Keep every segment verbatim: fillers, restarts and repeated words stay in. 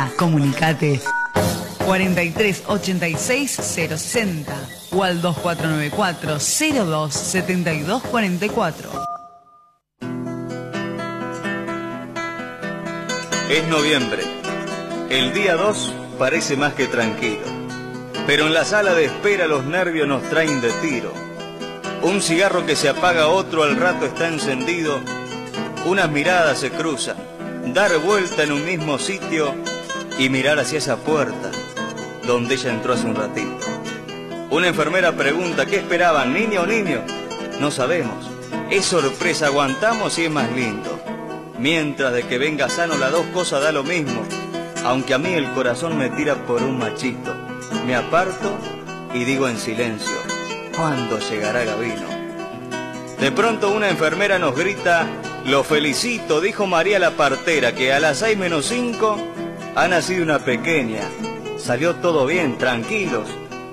Anda, comunicate. cuarenta y tres ochenta y seis cero sesenta o al dos cuatro nueve cuatro cero dos setenta y dos cuarenta y cuatro. Es noviembre. El día dos parece más que tranquilo. Pero en la sala de espera los nervios nos traen de tiro. Un cigarro que se apaga, otro al rato está encendido. Unas miradas se cruzan. Dar vuelta en un mismo sitio y mirar hacia esa puerta donde ella entró hace un ratito. Una enfermera pregunta, ¿qué esperaban, niña o niño? No sabemos. Es sorpresa, aguantamos y es más lindo. Mientras de que venga sano, las dos cosas da lo mismo. Aunque a mí el corazón me tira por un machito. Me aparto y digo en silencio, ¿cuándo llegará Gabino? De pronto una enfermera nos grita, lo felicito, dijo María la partera, que a las seis menos cinco ha nacido una pequeña. Salió todo bien, tranquilos.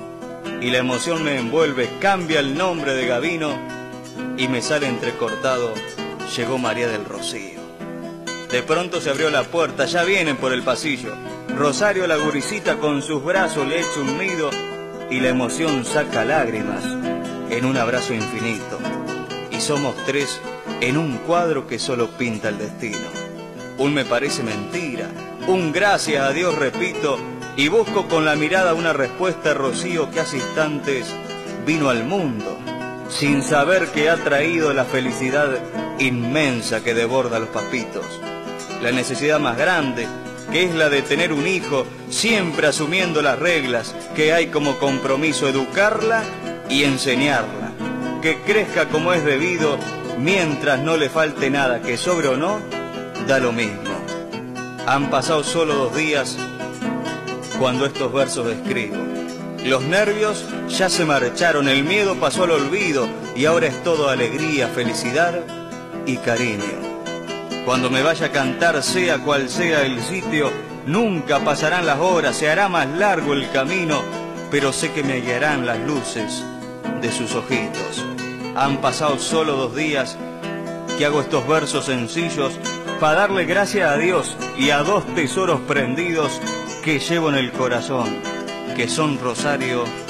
Y la emoción me envuelve, cambia el nombre de Gabino y me sale entrecortado, llegó María del Rocío. De pronto se abrió la puerta, ya vienen por el pasillo. Rosario la gurisita con sus brazos le echa un nido y la emoción saca lágrimas en un abrazo infinito. Y somos tres en un cuadro que solo pinta el destino. Un me parece mentira, un gracias a Dios repito, y busco con la mirada una respuesta a Rocío que hace instantes vino al mundo, sin saber que ha traído la felicidad inmensa que desborda a los papitos. La necesidad más grande, que es la de tener un hijo, siempre asumiendo las reglas que hay como compromiso, educarla y enseñarla, que crezca como es debido, mientras no le falte nada, que sobre o no, da lo mismo. Han pasado solo dos días cuando estos versos escribo. Los nervios ya se marcharon, el miedo pasó al olvido y ahora es todo alegría, felicidad y cariño. Cuando me vaya a cantar, sea cual sea el sitio, nunca pasarán las horas, se hará más largo el camino, pero sé que me guiarán las luces de sus ojitos. Han pasado solo dos días que hago estos versos sencillos para darle gracias a Dios y a dos tesoros prendidos que llevo en el corazón, que son Rosario